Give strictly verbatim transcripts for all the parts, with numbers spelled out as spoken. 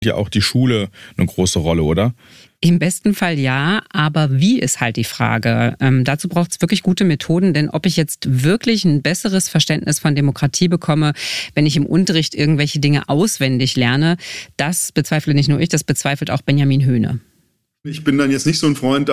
ja auch die Schule eine große Rolle, oder? Im besten Fall ja, aber wie ist halt die Frage. Ähm, dazu braucht es wirklich gute Methoden, denn ob ich jetzt wirklich ein besseres Verständnis von Demokratie bekomme, wenn ich im Unterricht irgendwelche Dinge auswendig lerne, das bezweifle nicht nur ich, das bezweifelt auch Benjamin Höhne. Ich bin dann jetzt nicht so ein Freund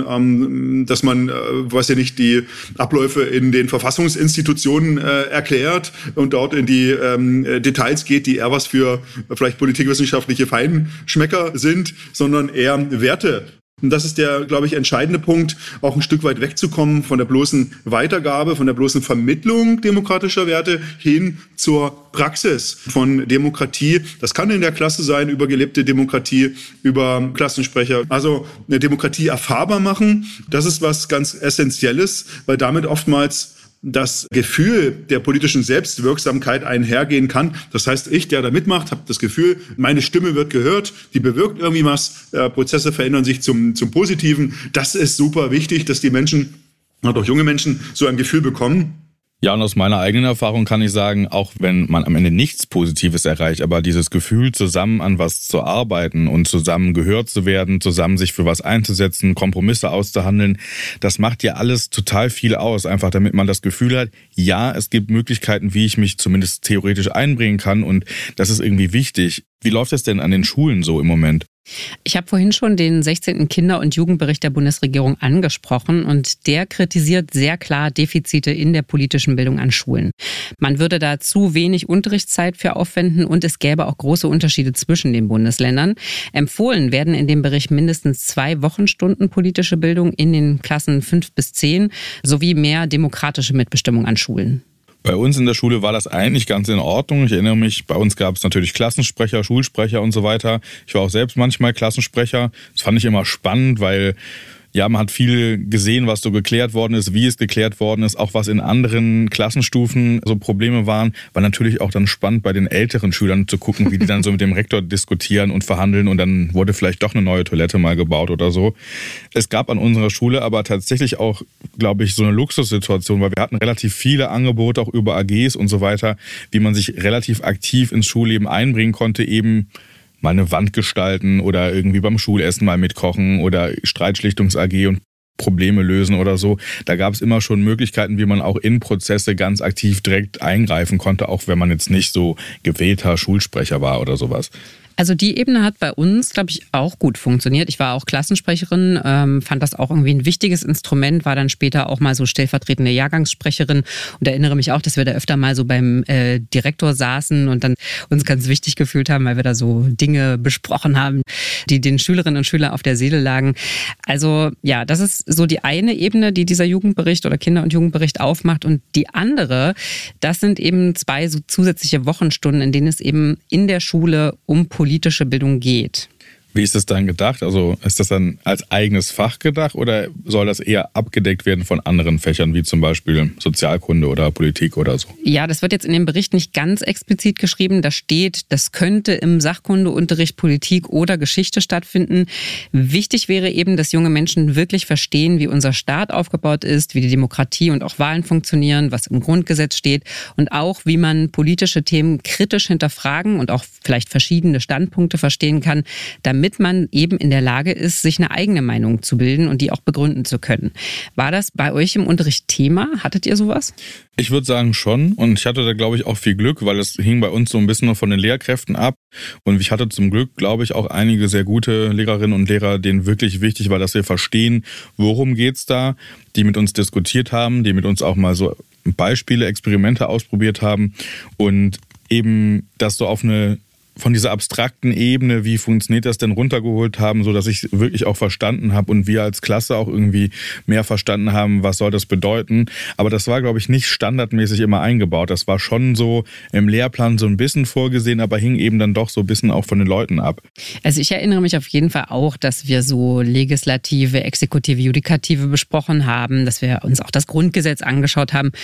davon, dass man, weiß ja nicht, die Abläufe in den Verfassungsinstitutionen erklärt und dort in die Details geht, die eher was für vielleicht politikwissenschaftliche Feinschmecker sind, sondern eher Werte. Und das ist der, glaube ich, entscheidende Punkt, auch ein Stück weit wegzukommen von der bloßen Weitergabe, von der bloßen Vermittlung demokratischer Werte hin zur Praxis von Demokratie. Das kann in der Klasse sein, über gelebte Demokratie, über Klassensprecher. Also eine Demokratie erfahrbar machen, das ist was ganz Essentielles, weil damit oftmals das Gefühl der politischen Selbstwirksamkeit einhergehen kann. Das heißt, ich, der da mitmacht, habe das Gefühl, meine Stimme wird gehört, die bewirkt irgendwie was, äh, Prozesse verändern sich zum, zum Positiven. Das ist super wichtig, dass die Menschen, und auch junge Menschen, so ein Gefühl bekommen. Ja, und aus meiner eigenen Erfahrung kann ich sagen, auch wenn man am Ende nichts Positives erreicht, aber dieses Gefühl, zusammen an was zu arbeiten und zusammen gehört zu werden, zusammen sich für was einzusetzen, Kompromisse auszuhandeln, das macht ja alles total viel aus, einfach damit man das Gefühl hat, ja, es gibt Möglichkeiten, wie ich mich zumindest theoretisch einbringen kann und das ist irgendwie wichtig. Wie läuft das denn an den Schulen so im Moment? Ich habe vorhin schon den sechzehnten Kinder- und Jugendbericht der Bundesregierung angesprochen und der kritisiert sehr klar Defizite in der politischen Bildung an Schulen. Man würde da zu wenig Unterrichtszeit für aufwenden und es gäbe auch große Unterschiede zwischen den Bundesländern. Empfohlen werden in dem Bericht mindestens zwei Wochenstunden politische Bildung in den Klassen fünf bis zehn sowie mehr demokratische Mitbestimmung an Schulen. Bei uns in der Schule war das eigentlich ganz in Ordnung. Ich erinnere mich, bei uns gab es natürlich Klassensprecher, Schulsprecher und so weiter. Ich war auch selbst manchmal Klassensprecher. Das fand ich immer spannend, weil ja, man hat viel gesehen, was so geklärt worden ist, wie es geklärt worden ist, auch was in anderen Klassenstufen so Probleme waren. War natürlich auch dann spannend bei den älteren Schülern zu gucken, wie die dann so mit dem Rektor diskutieren und verhandeln und dann wurde vielleicht doch eine neue Toilette mal gebaut oder so. Es gab an unserer Schule aber tatsächlich auch, glaube ich, so eine Luxussituation, weil wir hatten relativ viele Angebote auch über A Gs und so weiter, wie man sich relativ aktiv ins Schulleben einbringen konnte, eben mal eine Wand gestalten oder irgendwie beim Schulessen mal mitkochen oder Streitschlichtungs-A G und Probleme lösen oder so. Da gab es immer schon Möglichkeiten, wie man auch in Prozesse ganz aktiv direkt eingreifen konnte, auch wenn man jetzt nicht so gewählter Schulsprecher war oder sowas. Also die Ebene hat bei uns, glaube ich, auch gut funktioniert. Ich war auch Klassensprecherin, ähm, fand das auch irgendwie ein wichtiges Instrument, war dann später auch mal so stellvertretende Jahrgangssprecherin und erinnere mich auch, dass wir da öfter mal so beim äh, Direktor saßen und dann uns ganz wichtig gefühlt haben, weil wir da so Dinge besprochen haben, die den Schülerinnen und Schülern auf der Seele lagen. Also ja, das ist so die eine Ebene, die dieser Jugendbericht oder Kinder- und Jugendbericht aufmacht und die andere, das sind eben zwei so zusätzliche Wochenstunden, in denen es eben in der Schule um politische Bildung geht. Wie ist das dann gedacht? Also ist das dann als eigenes Fach gedacht oder soll das eher abgedeckt werden von anderen Fächern, wie zum Beispiel Sozialkunde oder Politik oder so? Ja, das wird jetzt in dem Bericht nicht ganz explizit geschrieben. Da steht, das könnte im Sachkundeunterricht Politik oder Geschichte stattfinden. Wichtig wäre eben, dass junge Menschen wirklich verstehen, wie unser Staat aufgebaut ist, wie die Demokratie und auch Wahlen funktionieren, was im Grundgesetz steht und auch, wie man politische Themen kritisch hinterfragen und auch vielleicht verschiedene Standpunkte verstehen kann, damit damit man eben in der Lage ist, sich eine eigene Meinung zu bilden und die auch begründen zu können. War das bei euch im Unterricht Thema? Hattet ihr sowas? Ich würde sagen schon und ich hatte da, glaube ich, auch viel Glück, weil es hing bei uns so ein bisschen noch von den Lehrkräften ab und ich hatte zum Glück, glaube ich, auch einige sehr gute Lehrerinnen und Lehrer, denen wirklich wichtig war, dass wir verstehen, worum geht's da, die mit uns diskutiert haben, die mit uns auch mal so Beispiele, Experimente ausprobiert haben und eben das so auf eine von dieser abstrakten Ebene, wie funktioniert das denn, runtergeholt haben, so dass ich wirklich auch verstanden habe und wir als Klasse auch irgendwie mehr verstanden haben, was soll das bedeuten. Aber das war, glaube ich, nicht standardmäßig immer eingebaut. Das war schon so im Lehrplan so ein bisschen vorgesehen, aber hing eben dann doch so ein bisschen auch von den Leuten ab. Also ich erinnere mich auf jeden Fall auch, dass wir so Legislative, Exekutive, Judikative besprochen haben, dass wir uns auch das Grundgesetz angeschaut haben.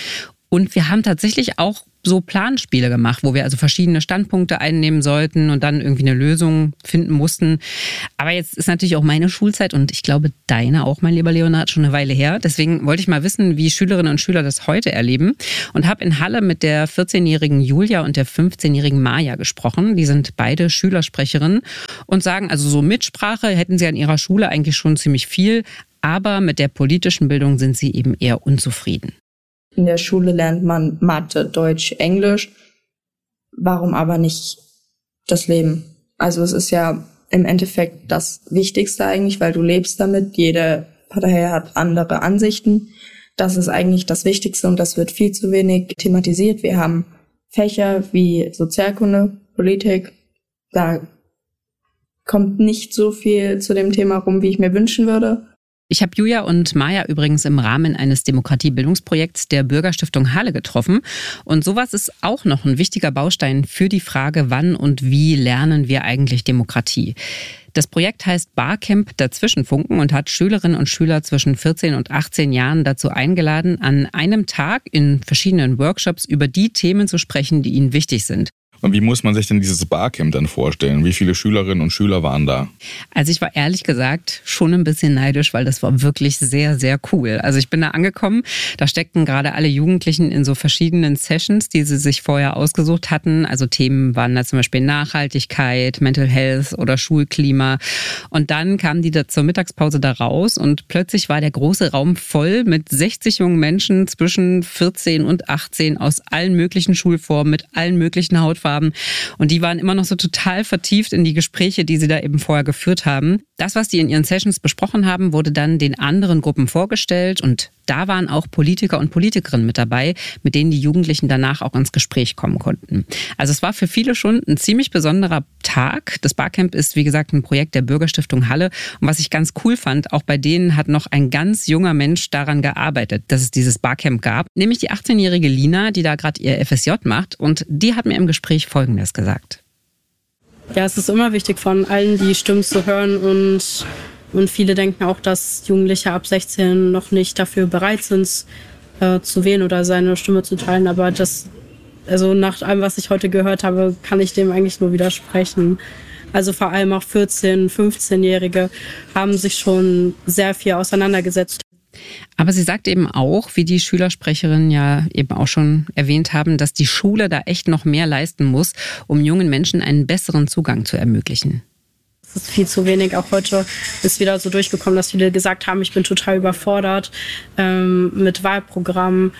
Und wir haben tatsächlich auch so Planspiele gemacht, wo wir also verschiedene Standpunkte einnehmen sollten und dann irgendwie eine Lösung finden mussten. Aber jetzt ist natürlich auch meine Schulzeit und ich glaube deine auch, mein lieber Leonhard, schon eine Weile her. Deswegen wollte ich mal wissen, wie Schülerinnen und Schüler das heute erleben und habe in Halle mit der vierzehnjährigen Julia und der fünfzehnjährigen Maja gesprochen. Die sind beide Schülersprecherinnen und sagen, also so Mitsprache hätten sie an ihrer Schule eigentlich schon ziemlich viel, aber mit der politischen Bildung sind sie eben eher unzufrieden. In der Schule lernt man Mathe, Deutsch, Englisch. Warum aber nicht das Leben? Also es ist ja im Endeffekt das Wichtigste eigentlich, weil du lebst damit. Jede Partei hat andere Ansichten. Das ist eigentlich das Wichtigste und das wird viel zu wenig thematisiert. Wir haben Fächer wie Sozialkunde, Politik. Da kommt nicht so viel zu dem Thema rum, wie ich mir wünschen würde. Ich habe Julia und Maja übrigens im Rahmen eines Demokratiebildungsprojekts der Bürgerstiftung Halle getroffen. Und sowas ist auch noch ein wichtiger Baustein für die Frage, wann und wie lernen wir eigentlich Demokratie. Das Projekt heißt Barcamp Dazwischenfunken und hat Schülerinnen und Schüler zwischen vierzehn und achtzehn Jahren dazu eingeladen, an einem Tag in verschiedenen Workshops über die Themen zu sprechen, die ihnen wichtig sind. Und wie muss man sich denn dieses Barcamp dann vorstellen? Wie viele Schülerinnen und Schüler waren da? Also ich war ehrlich gesagt schon ein bisschen neidisch, weil das war wirklich sehr, sehr cool. Also ich bin da angekommen, da steckten gerade alle Jugendlichen in so verschiedenen Sessions, die sie sich vorher ausgesucht hatten. Also Themen waren da zum Beispiel Nachhaltigkeit, Mental Health oder Schulklima. Und dann kamen die da zur Mittagspause da raus und plötzlich war der große Raum voll mit sechzig jungen Menschen zwischen vierzehn und achtzehn aus allen möglichen Schulformen, mit allen möglichen Hautfarben. Und die waren immer noch so total vertieft in die Gespräche, die sie da eben vorher geführt haben. Das, was die in ihren Sessions besprochen haben, wurde dann den anderen Gruppen vorgestellt. Und da waren auch Politiker und Politikerinnen mit dabei, mit denen die Jugendlichen danach auch ins Gespräch kommen konnten. Also es war für viele schon ein ziemlich besonderer Tag. Das Barcamp ist, wie gesagt, ein Projekt der Bürgerstiftung Halle. Und was ich ganz cool fand, auch bei denen hat noch ein ganz junger Mensch daran gearbeitet, dass es dieses Barcamp gab. Nämlich die achtzehnjährige Lina, die da gerade ihr F S J macht. Und die hat mir im Gespräch Folgendes gesagt. Ja, es ist immer wichtig, von allen die Stimmen zu hören und, und viele denken auch, dass Jugendliche ab sechzehn noch nicht dafür bereit sind, äh, zu wählen oder seine Stimme zu teilen. Aber das, also nach allem, was ich heute gehört habe, kann ich dem eigentlich nur widersprechen. Also vor allem auch vierzehn-, fünfzehnjährige haben sich schon sehr viel auseinandergesetzt. Aber sie sagt eben auch, wie die Schülersprecherinnen ja eben auch schon erwähnt haben, dass die Schule da echt noch mehr leisten muss, um jungen Menschen einen besseren Zugang zu ermöglichen. Es ist viel zu wenig. Auch heute ist wieder so durchgekommen, dass viele gesagt haben, ich bin total überfordert ähm, mit Wahlprogrammen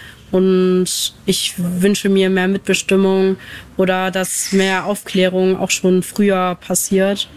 und ich wünsche mir mehr Mitbestimmung oder dass mehr Aufklärung auch schon früher passiert,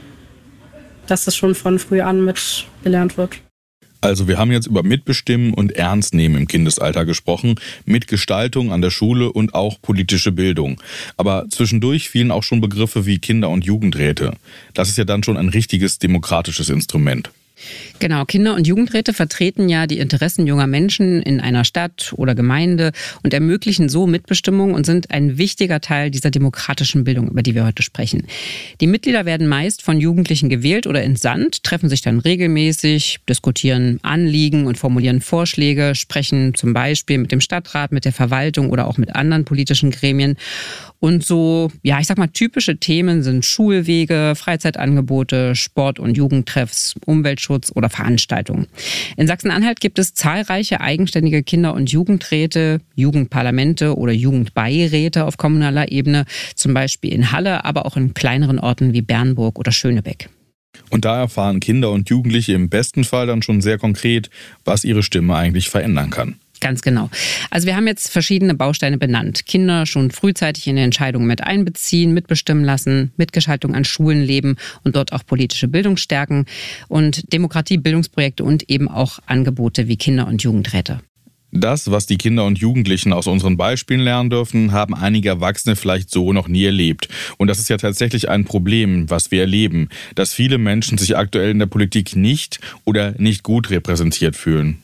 dass das schon von früh an mitgelernt wird. Also wir haben jetzt über Mitbestimmen und Ernstnehmen im Kindesalter gesprochen, Mitgestaltung an der Schule und auch politische Bildung. Aber zwischendurch fielen auch schon Begriffe wie Kinder- und Jugendräte. Das ist ja dann schon ein richtiges demokratisches Instrument. Genau, Kinder- und Jugendräte vertreten ja die Interessen junger Menschen in einer Stadt oder Gemeinde und ermöglichen so Mitbestimmung und sind ein wichtiger Teil dieser demokratischen Bildung, über die wir heute sprechen. Die Mitglieder werden meist von Jugendlichen gewählt oder entsandt, treffen sich dann regelmäßig, diskutieren Anliegen und formulieren Vorschläge, sprechen zum Beispiel mit dem Stadtrat, mit der Verwaltung oder auch mit anderen politischen Gremien. Und so, ja, ich sag mal, typische Themen sind Schulwege, Freizeitangebote, Sport- und Jugendtreffs, Umweltschutz oder Veranstaltungen. In Sachsen-Anhalt gibt es zahlreiche eigenständige Kinder- und Jugendräte, Jugendparlamente oder Jugendbeiräte auf kommunaler Ebene, zum Beispiel in Halle, aber auch in kleineren Orten wie Bernburg oder Schönebeck. Und da erfahren Kinder und Jugendliche im besten Fall dann schon sehr konkret, was ihre Stimme eigentlich verändern kann. Ganz genau. Also wir haben jetzt verschiedene Bausteine benannt. Kinder schon frühzeitig in die Entscheidungen mit einbeziehen, mitbestimmen lassen, Mitgestaltung an Schulen leben und dort auch politische Bildung stärken und Demokratiebildungsprojekte und eben auch Angebote wie Kinder- und Jugendräte. Das, was die Kinder und Jugendlichen aus unseren Beispielen lernen dürfen, haben einige Erwachsene vielleicht so noch nie erlebt. Und das ist ja tatsächlich ein Problem, was wir erleben, dass viele Menschen sich aktuell in der Politik nicht oder nicht gut repräsentiert fühlen.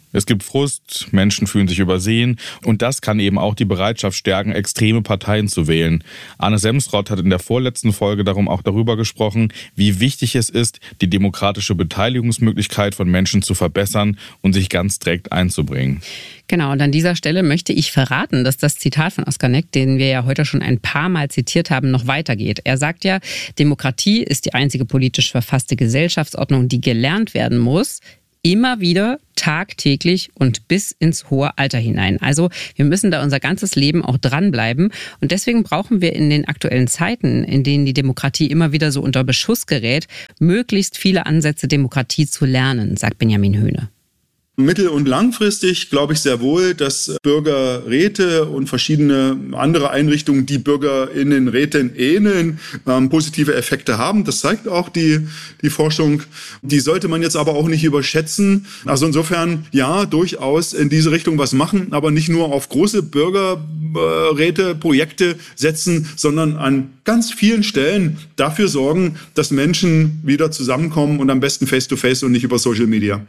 Es gibt Frust, Menschen fühlen sich übersehen und das kann eben auch die Bereitschaft stärken, extreme Parteien zu wählen. Arne Semsrott hat in der vorletzten Folge darum auch darüber gesprochen, wie wichtig es ist, die demokratische Beteiligungsmöglichkeit von Menschen zu verbessern und sich ganz direkt einzubringen. Genau, und an dieser Stelle möchte ich verraten, dass das Zitat von Oskar Neck, den wir ja heute schon ein paar Mal zitiert haben, noch weitergeht. Er sagt ja, Demokratie ist die einzige politisch verfasste Gesellschaftsordnung, die gelernt werden muss, immer wieder, tagtäglich und bis ins hohe Alter hinein. Also wir müssen da unser ganzes Leben auch dranbleiben. Und deswegen brauchen wir in den aktuellen Zeiten, in denen die Demokratie immer wieder so unter Beschuss gerät, möglichst viele Ansätze, Demokratie zu lernen, sagt Benjamin Höhne. Mittel- und langfristig glaube ich sehr wohl, dass Bürgerräte und verschiedene andere Einrichtungen, die BürgerInnenräten ähneln, ähm, positive Effekte haben. Das zeigt auch die, die Forschung. Die sollte man jetzt aber auch nicht überschätzen. Also insofern, ja, durchaus in diese Richtung was machen, aber nicht nur auf große Bürgerräte, Projekte setzen, sondern an ganz vielen Stellen dafür sorgen, dass Menschen wieder zusammenkommen und am besten face-to-face und nicht über Social Media.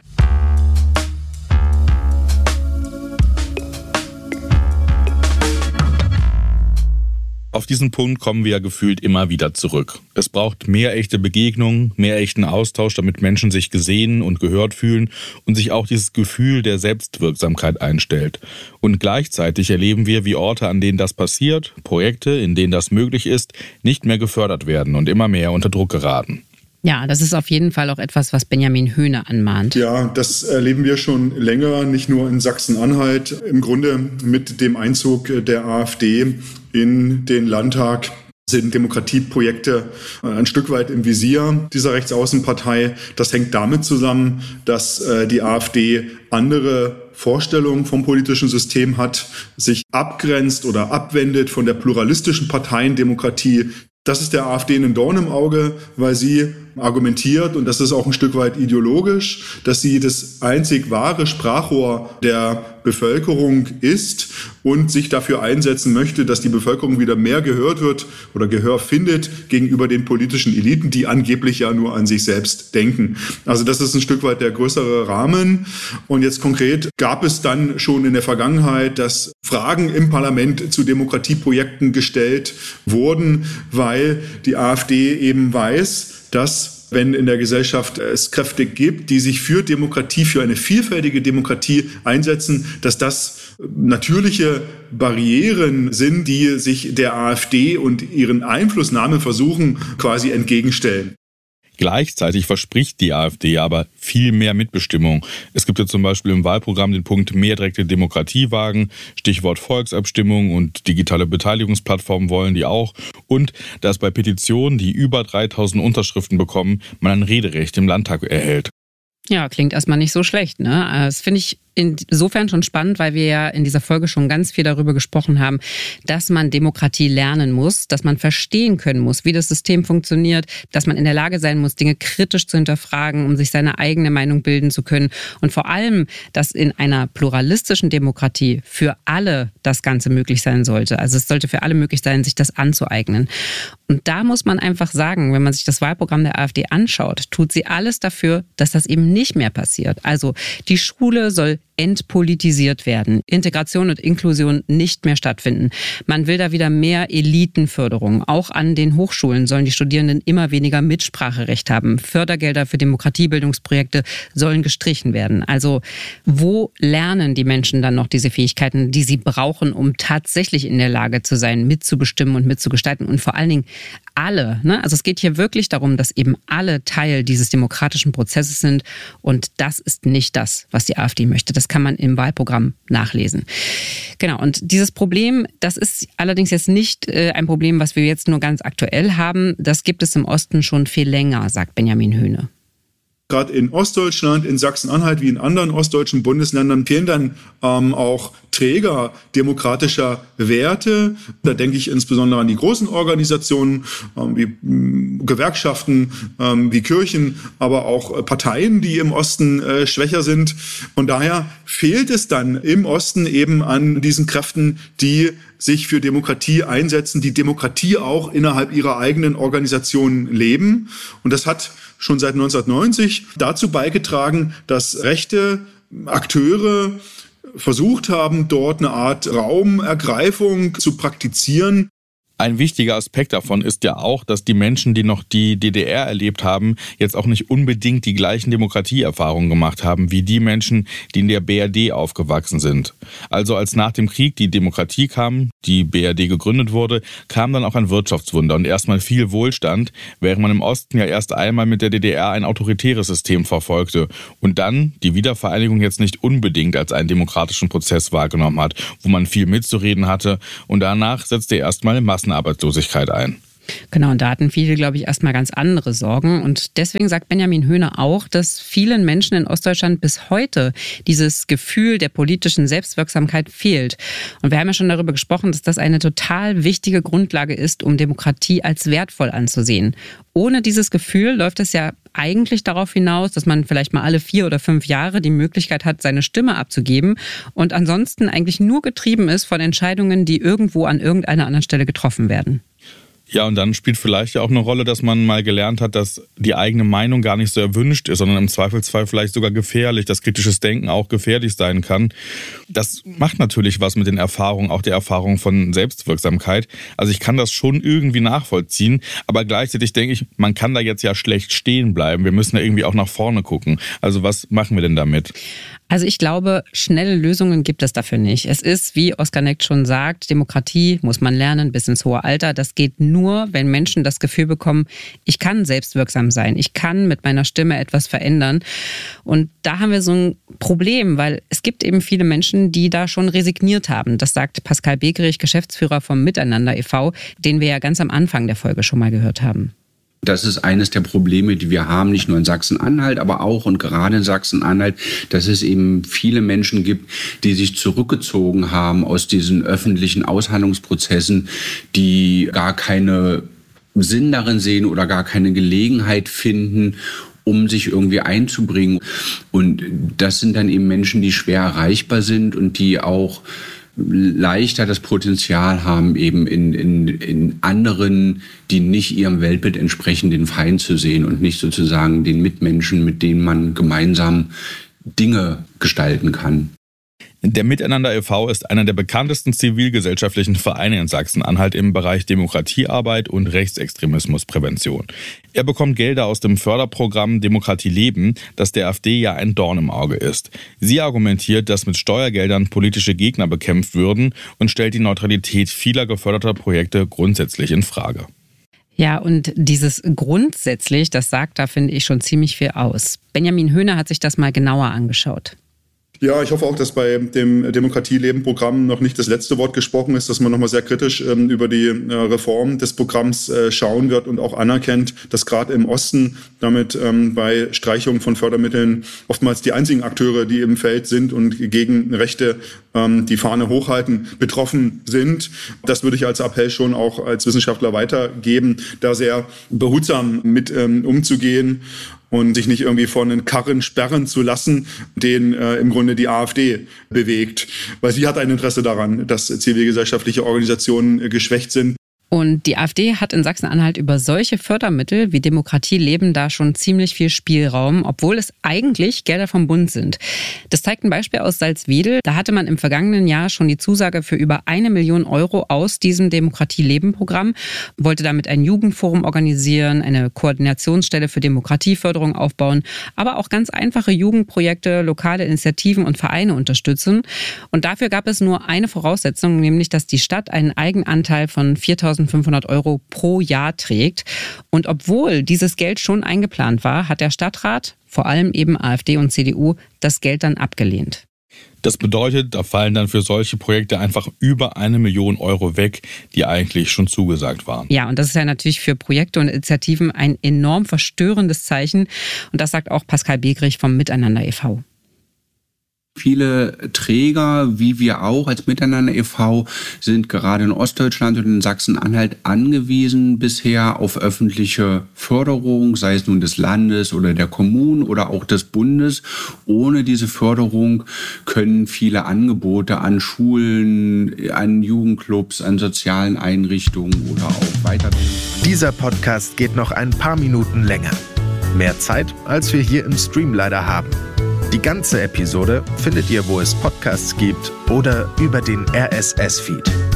Auf diesen Punkt kommen wir ja gefühlt immer wieder zurück. Es braucht mehr echte Begegnungen, mehr echten Austausch, damit Menschen sich gesehen und gehört fühlen und sich auch dieses Gefühl der Selbstwirksamkeit einstellt. Und gleichzeitig erleben wir, wie Orte, an denen das passiert, Projekte, in denen das möglich ist, nicht mehr gefördert werden und immer mehr unter Druck geraten. Ja, das ist auf jeden Fall auch etwas, was Benjamin Höhne anmahnt. Ja, das erleben wir schon länger, nicht nur in Sachsen-Anhalt. Im Grunde mit dem Einzug der AfD in den Landtag sind Demokratieprojekte ein Stück weit im Visier dieser Rechtsaußenpartei. Das hängt damit zusammen, dass die AfD andere Vorstellungen vom politischen System hat, sich abgrenzt oder abwendet von der pluralistischen Parteiendemokratie. Das ist der AfD ein Dorn im Auge, weil sie argumentiert, und das ist auch ein Stück weit ideologisch, dass sie das einzig wahre Sprachrohr der Bevölkerung ist und sich dafür einsetzen möchte, dass die Bevölkerung wieder mehr gehört wird oder Gehör findet gegenüber den politischen Eliten, die angeblich ja nur an sich selbst denken. Also das ist ein Stück weit der größere Rahmen. Und jetzt konkret gab es dann schon in der Vergangenheit, dass Fragen im Parlament zu Demokratieprojekten gestellt wurden, weil die AfD eben weiß, dass wenn in der Gesellschaft es Kräfte gibt, die sich für Demokratie, für eine vielfältige Demokratie einsetzen, dass das natürliche Barrieren sind, die sich der AfD und ihren Einflussnahme versuchen, quasi entgegenstellen. Gleichzeitig verspricht die AfD aber viel mehr Mitbestimmung. Es gibt ja zum Beispiel im Wahlprogramm den Punkt mehr direkte Demokratie wagen, Stichwort Volksabstimmung und digitale Beteiligungsplattformen wollen die auch. Und dass bei Petitionen, die über dreitausend Unterschriften bekommen, man ein Rederecht im Landtag erhält. Ja, klingt erstmal nicht so schlecht, ne? Das finde ich insofern schon spannend, weil wir ja in dieser Folge schon ganz viel darüber gesprochen haben, dass man Demokratie lernen muss, dass man verstehen können muss, wie das System funktioniert, dass man in der Lage sein muss, Dinge kritisch zu hinterfragen, um sich seine eigene Meinung bilden zu können. Und vor allem, dass in einer pluralistischen Demokratie für alle das Ganze möglich sein sollte. Also es sollte für alle möglich sein, sich das anzueignen. Und da muss man einfach sagen, wenn man sich das Wahlprogramm der AfD anschaut, tut sie alles dafür, dass das eben nicht mehr passiert. Also die Schule soll entpolitisiert werden. Integration und Inklusion nicht mehr stattfinden. Man will da wieder mehr Elitenförderung. Auch an den Hochschulen sollen die Studierenden immer weniger Mitspracherecht haben. Fördergelder für Demokratiebildungsprojekte sollen gestrichen werden. Also wo lernen die Menschen dann noch diese Fähigkeiten, die sie brauchen, um tatsächlich in der Lage zu sein, mitzubestimmen und mitzugestalten und vor allen Dingen alle, ne? Also es geht hier wirklich darum, dass eben alle Teil dieses demokratischen Prozesses sind und das ist nicht das, was die AfD möchte. Das kann man im Wahlprogramm nachlesen. Genau, und dieses Problem, das ist allerdings jetzt nicht äh, ein Problem, was wir jetzt nur ganz aktuell haben. Das gibt es im Osten schon viel länger, sagt Benjamin Höhne. Gerade in Ostdeutschland, in Sachsen-Anhalt wie in anderen ostdeutschen Bundesländern fehlen dann ähm, auch Träger demokratischer Werte. Da denke ich insbesondere an die großen Organisationen ähm, wie ähm, Gewerkschaften, ähm, wie Kirchen, aber auch äh, Parteien, die im Osten äh, schwächer sind. Von daher fehlt es dann im Osten eben an diesen Kräften, die sich für Demokratie einsetzen, die Demokratie auch innerhalb ihrer eigenen Organisationen leben. Und das hat schon seit neunzehnhundertneunzig dazu beigetragen, dass rechte Akteure versucht haben, dort eine Art Raumergreifung zu praktizieren. Ein wichtiger Aspekt davon ist ja auch, dass die Menschen, die noch die D D R erlebt haben, jetzt auch nicht unbedingt die gleichen Demokratieerfahrungen gemacht haben wie die Menschen, die in der B R D aufgewachsen sind. Also als nach dem Krieg die Demokratie kam, die B R D gegründet wurde, kam dann auch ein Wirtschaftswunder und erstmal viel Wohlstand, während man im Osten ja erst einmal mit der D D R ein autoritäres System verfolgte und dann die Wiedervereinigung jetzt nicht unbedingt als einen demokratischen Prozess wahrgenommen hat, wo man viel mitzureden hatte und danach setzte erstmal Massen Arbeitslosigkeit ein. Genau, und da hatten viele, glaube ich, erstmal ganz andere Sorgen. Und deswegen sagt Benjamin Höhne auch, dass vielen Menschen in Ostdeutschland bis heute dieses Gefühl der politischen Selbstwirksamkeit fehlt. Und wir haben ja schon darüber gesprochen, dass das eine total wichtige Grundlage ist, um Demokratie als wertvoll anzusehen. Ohne dieses Gefühl läuft es ja eigentlich darauf hinaus, dass man vielleicht mal alle vier oder fünf Jahre die Möglichkeit hat, seine Stimme abzugeben und ansonsten eigentlich nur getrieben ist von Entscheidungen, die irgendwo an irgendeiner anderen Stelle getroffen werden. Ja, und dann spielt vielleicht ja auch eine Rolle, dass man mal gelernt hat, dass die eigene Meinung gar nicht so erwünscht ist, sondern im Zweifelsfall vielleicht sogar gefährlich, dass kritisches Denken auch gefährlich sein kann. Das macht natürlich was mit den Erfahrungen, auch der Erfahrung von Selbstwirksamkeit. Also ich kann das schon irgendwie nachvollziehen, aber gleichzeitig denke ich, man kann da jetzt ja schlecht stehen bleiben. Wir müssen ja irgendwie auch nach vorne gucken. Also was machen wir denn damit? Also ich glaube, schnelle Lösungen gibt es dafür nicht. Es ist, wie Oskar Neckt schon sagt, Demokratie muss man lernen bis ins hohe Alter. Das geht nur, wenn Menschen das Gefühl bekommen, ich kann selbstwirksam sein, ich kann mit meiner Stimme etwas verändern. Und da haben wir so ein Problem, weil es gibt eben viele Menschen, die da schon resigniert haben. Das sagt Pascal Begerich, Geschäftsführer vom Miteinander e V, den wir ja ganz am Anfang der Folge schon mal gehört haben. Das ist eines der Probleme, die wir haben, nicht nur in Sachsen-Anhalt, aber auch und gerade in Sachsen-Anhalt, dass es eben viele Menschen gibt, die sich zurückgezogen haben aus diesen öffentlichen Aushandlungsprozessen, die gar keine Sinn darin sehen oder gar keine Gelegenheit finden, um sich irgendwie einzubringen. Und das sind dann eben Menschen, die schwer erreichbar sind und die auch leichter das Potenzial haben, eben in, in, in anderen, die nicht ihrem Weltbild entsprechen, den Feind zu sehen und nicht sozusagen den Mitmenschen, mit denen man gemeinsam Dinge gestalten kann. Der Miteinander e V ist einer der bekanntesten zivilgesellschaftlichen Vereine in Sachsen-Anhalt im Bereich Demokratiearbeit und Rechtsextremismusprävention. Er bekommt Gelder aus dem Förderprogramm Demokratie leben, das der AfD ja ein Dorn im Auge ist. Sie argumentiert, dass mit Steuergeldern politische Gegner bekämpft würden und stellt die Neutralität vieler geförderter Projekte grundsätzlich in Frage. Ja, und dieses grundsätzlich, das sagt da, finde ich, schon ziemlich viel aus. Benjamin Höhne hat sich das mal genauer angeschaut. Ja, ich hoffe auch, dass bei dem Demokratie-Leben-Programm noch nicht das letzte Wort gesprochen ist, dass man nochmal sehr kritisch ähm, über die äh, Reform des Programms äh, schauen wird und auch anerkennt, dass gerade im Osten damit ähm, bei Streichung von Fördermitteln oftmals die einzigen Akteure, die im Feld sind und gegen Rechte ähm, die Fahne hochhalten, betroffen sind. Das würde ich als Appell schon auch als Wissenschaftler weitergeben, da sehr behutsam mit ähm, umzugehen und sich nicht irgendwie von den Karren sperren zu lassen, den äh, im Grunde die AfD bewegt. Weil sie hat ein Interesse daran, dass zivilgesellschaftliche Organisationen äh, geschwächt sind. Und die AfD hat in Sachsen-Anhalt über solche Fördermittel wie Demokratie leben da schon ziemlich viel Spielraum, obwohl es eigentlich Gelder vom Bund sind. Das zeigt ein Beispiel aus Salzwedel. Da hatte man im vergangenen Jahr schon die Zusage für über eine Million Euro aus diesem Demokratie-Leben-Programm, wollte damit ein Jugendforum organisieren, eine Koordinationsstelle für Demokratieförderung aufbauen, aber auch ganz einfache Jugendprojekte, lokale Initiativen und Vereine unterstützen. Und dafür gab es nur eine Voraussetzung, nämlich dass die Stadt einen Eigenanteil von viertausendfünfhundert Euro pro Jahr trägt. Und obwohl dieses Geld schon eingeplant war, hat der Stadtrat, vor allem eben AfD und C D U, das Geld dann abgelehnt. Das bedeutet, da fallen dann für solche Projekte einfach über eine Million Euro weg, die eigentlich schon zugesagt waren. Ja, und das ist ja natürlich für Projekte und Initiativen ein enorm verstörendes Zeichen. Und das sagt auch Pascal Begerich vom Miteinander e V. Viele Träger, wie wir auch als Miteinander e V, sind gerade in Ostdeutschland und in Sachsen-Anhalt angewiesen bisher auf öffentliche Förderung, sei es nun des Landes oder der Kommunen oder auch des Bundes. Ohne diese Förderung können viele Angebote an Schulen, an Jugendclubs, an sozialen Einrichtungen oder auch Weiterbildung. Dieser Podcast geht noch ein paar Minuten länger. Mehr Zeit, als wir hier im Stream leider haben. Die ganze Episode findet ihr, wo es Podcasts gibt oder über den R S S-Feed.